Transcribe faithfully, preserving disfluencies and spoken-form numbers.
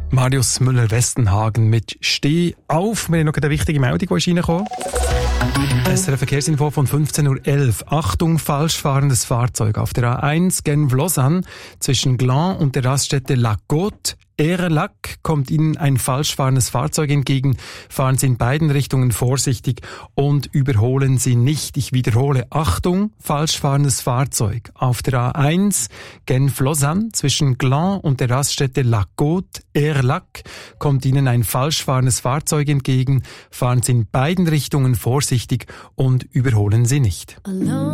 Marius Müller-Westenhagen mit «Steh auf». Wir haben noch eine wichtige Meldung, die ist reingekommen. Es ist eine Verkehrsinfo von fünfzehn Uhr elf. Achtung, falsch fahrendes Fahrzeug auf der A eins Genf-Lausanne zwischen Gland und der Raststätte La Côte. Erlac kommt Ihnen ein falsch fahrendes Fahrzeug entgegen. Fahren Sie in beiden Richtungen vorsichtig und überholen Sie nicht. Ich wiederhole, Achtung, falsch fahrendes Fahrzeug. Auf der A eins Genf-Lausanne zwischen Gland und der Raststätte La Côte, Erlac, kommt Ihnen ein falsch fahrendes Fahrzeug entgegen. Fahren Sie in beiden Richtungen vorsichtig und überholen Sie nicht.